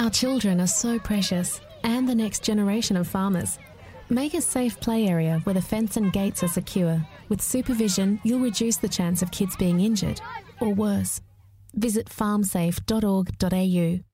Our children are so precious, and the next generation of farmers. Make a safe play area where the fence and gates are secure. With supervision, you'll reduce the chance of kids being injured, or worse. Visit farmsafe.org.au.